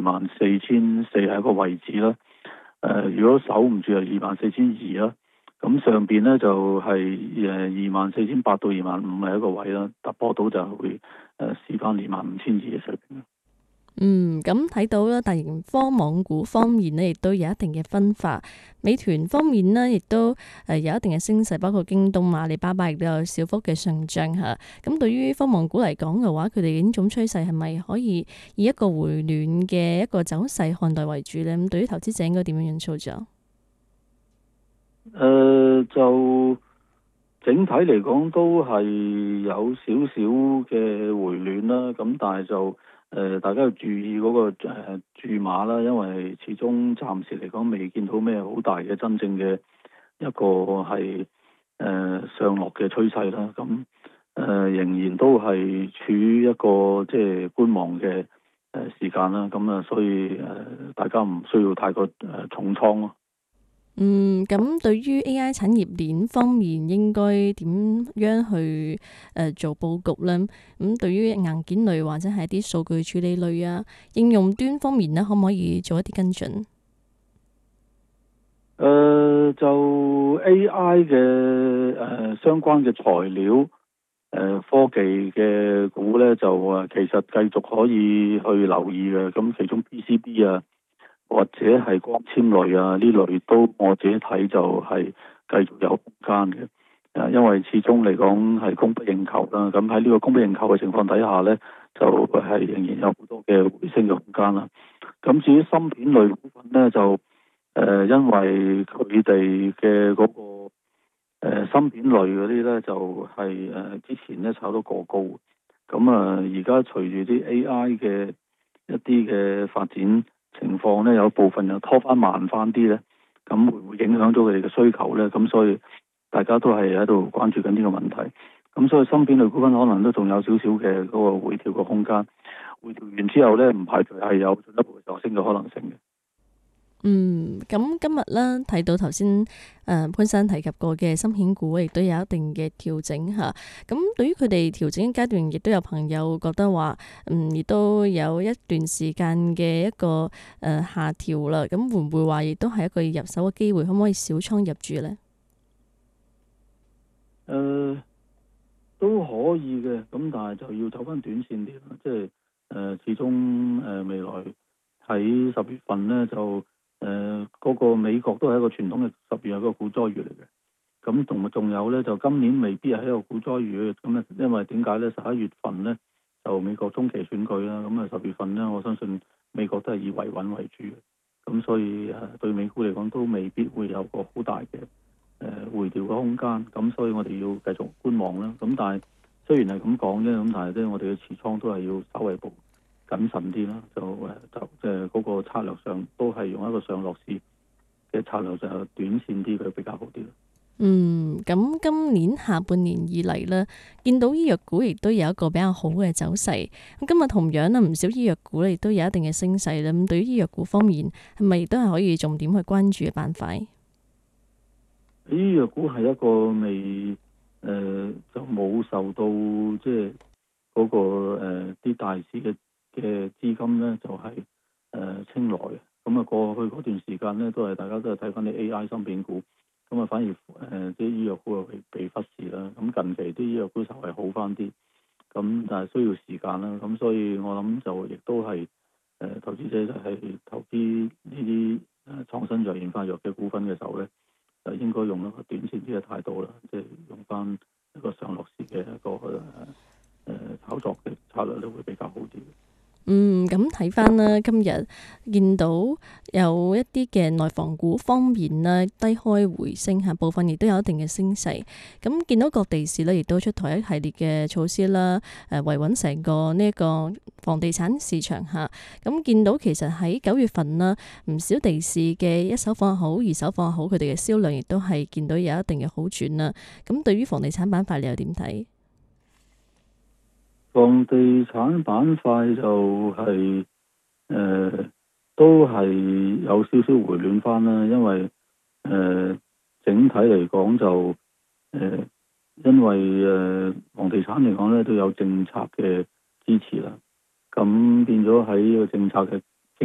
24,400係一個位置啦。如果守唔住就24,200啦。咁上邊咧就係24,800到25,000係一個位啦，突破到就會試翻25,200嘅水平。 咁睇到啦，大型科網股方面呢，亦都有一定嘅分化。美團方面呢，亦都有一定嘅升勢，包括京東、阿里巴巴亦都有小幅嘅上漲嚇。咁對於科網股嚟講嘅話，佢哋呢種趨勢係咪可以以一個回暖嘅一個走勢看待為主呢？咁對於投資者應該點樣操作？ 就整體嚟講都係有少少嘅回暖啦。咁但係就大家要注意嗰個注碼啦，因為始終暫時嚟講未見到咩好大嘅真正嘅一個係上落嘅趨勢啦。咁仍然都係處於一個即係觀望嘅時間啦。咁所以大家唔需要太過重倉咯。 咁對於 AI 產業鏈方面，應該點樣去做佈局呢？咁對於硬件類或者係一啲數據處理類啊，應用端方面呢，可唔可以做一啲跟進？ 就 AI 嘅相關嘅材料科技嘅股咧，就其實繼續可以去留意嘅。咁其中 PCB 啊，或者係光纖類啊，呢類都我自己睇就係繼續有空間嘅。因為始終嚟講係供不應求啦。咁喺呢個供不應求嘅情況底下咧，就係仍然有好多嘅回升嘅空間啦。咁至於芯片類股份咧，就因為佢哋嘅嗰個芯片類嗰啲咧，就係之前咧炒得過高。咁而家隨住啲 AI 嘅一啲嘅發展情況咧，有部分又拖翻慢翻啲咧，咁會唔會影響到佢哋嘅需求咧？咁所以大家都係喺度關注緊呢個問題。咁所以芯片類股份可能都仲有少少嘅嗰個回調嘅空間。回調完之後咧，唔排除係有進一步上升嘅可能性嘅。 咁今日咧睇到頭先潘生提及過嘅芯片股，亦都有一定嘅調整嚇。咁對於佢哋調整階段，亦都有朋友覺得話，亦都有一段時間嘅一個下調啦。咁會唔會話亦都係一個入手嘅機會？可唔可以小倉入住呢？ 都可以嘅，咁但係就要走翻短線啲啦。即係始終未來喺10月份咧就嗰個美國都係一個傳統嘅10月係一個股災月嚟嘅。咁同埋仲有咧，就今年未必係一個股災月咁咧，因為點解咧？11月份咧就美國中期選舉啦，咁10月份咧我相信美國都係以維穩為主嘅。咁所以對美股嚟講都未必會有個好大嘅回調嘅空間。咁所以我哋要繼續觀望啦。咁但係雖然係咁講啫，咁但係咧我哋嘅持倉都係要稍微謹慎啲啦。就即係嗰個策略上都係用一個上落市嘅策略，就短線啲嘅比較好啲咯。 咁今年下半年以嚟呢，見到醫藥股亦都有一個比較好嘅走勢。咁今日同樣呢，唔少醫藥股亦都有一定嘅升勢啦。咁對於醫藥股方面，係咪亦都係可以重點去關注嘅板塊？ 醫藥股係一個未就冇受到即係嗰個啲大市嘅資金咧，就係青睞嘅。咁過去嗰段時間咧，大家都係睇翻啲 AI 芯片股。咁反而啲醫藥股又被忽視啦。咁近期啲醫藥股稍為好翻啲，咁但係需要時間啦。咁所以我諗就亦都係投資者就係投資呢啲創新藥研發藥嘅股份嘅時候咧，就應該用一個短線啲嘅態度啦，即係用翻一個上落市嘅一個炒作嘅策略咧，會比較好啲。 咁睇翻啦，今日見到有一啲嘅內房股方面呢，低開回升嚇，部分亦都有一定嘅升勢。咁見到各地市呢，亦都出台一系列嘅措施啦，維穩成個呢一個房地產市場嚇。咁見到其實喺9月份啦，唔少地市嘅一手房好、二手房好，佢哋嘅銷量亦都係見到有一定嘅好轉啦。咁對於房地產板塊，你又點睇？ 房地產板塊就係都係有少少回暖翻啦。因為整體嚟講就因為房地產嚟講咧都有政策嘅支持啦。咁變咗喺呢個政策嘅